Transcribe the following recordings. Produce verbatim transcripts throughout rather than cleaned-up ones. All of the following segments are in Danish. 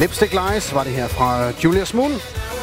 Lipstick Lies var det her fra Julius Moon.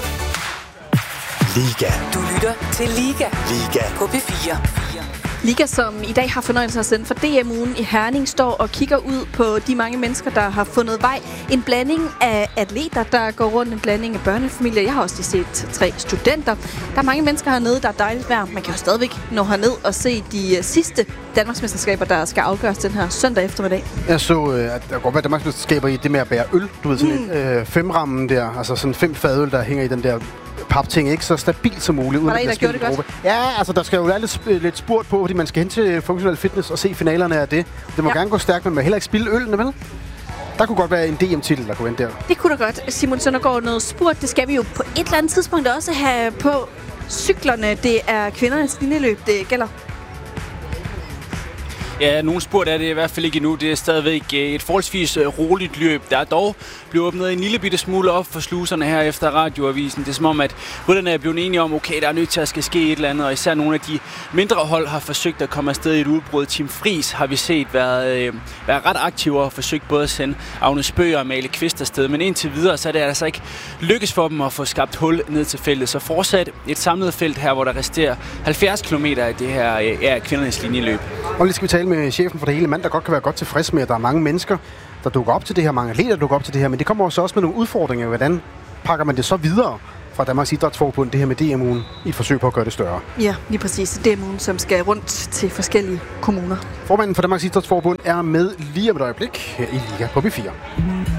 Liga. Du lytter til Liga. Liga. På P fire. Liga, som i dag har fornøjelse af at sende for D M-ugen i Herning, står og kigger ud på de mange mennesker, der har fundet vej. En blanding af atleter, der går rundt, en blanding af børnefamilier. Jeg har også lige set tre studenter. Der er mange mennesker hernede, der er dejligt vejr. Man kan jo stadigvæk nå herned og se de sidste Danmarksmesterskaber, der skal afgøres den her søndag eftermiddag. Jeg så, at der går være Danmarksmesterskaber i det med at bære øl. Du ved, sådan mm. en øh, femrammen der, altså sådan fem fadøl, der hænger i den der papting, ikke så stabilt som muligt. Var der en, der gjorde det godt? Ja, altså der skal jo være lidt, lidt spurt på, fordi man skal hen til funktionel fitness og se finalerne af det. Det må ja. gerne gå stærkt, men man må heller ikke spille ølene, vel? Der kunne godt være en D M-titel, der kunne ind der. Det kunne da godt. Simon Søndergaard, noget spurt, det skal vi jo på et eller andet tidspunkt også have på cyklerne. Det er kvindernes linjeløb, det gælder. Ja, nogen spurt er det i hvert fald ikke endnu. Det er stadigvæk et forholdsvis roligt løb. Der er dog blevet åbnet en lille bitte smule op for sluserne her efter radioavisen. Det er som om, at rytterne er blevet enige om, okay, der er nødt til at skal ske et eller andet. Og især nogle af de mindre hold har forsøgt at komme afsted i et udbrud. Team Fris har vi set været, øh, været ret aktive og forsøgt både at sende Agnes Bøger og Male Kvist afsted. Men indtil videre, så er det altså ikke lykkes for dem at få skabt hul ned til feltet. Så fortsat et samlet felt her, hvor der resterer halvfjerds kilometer af det her ja, kvindernes linjeløb. Og lige skal vi tale med chefen for det hele mand, der godt kan være godt tilfreds med, at der er mange mennesker, der dukker op til det her, mange atleter, der dukker op til det her, men det kommer også med nogle udfordringer. Hvordan pakker man det så videre fra Danmarks Idrætsforbund, det her med D M-ugen, i et forsøg på at gøre det større? Ja, lige præcis. D M-ugen, som skal rundt til forskellige kommuner. Formanden for Danmarks Idrætsforbund er med lige om et øjeblik her i Liga på P fire.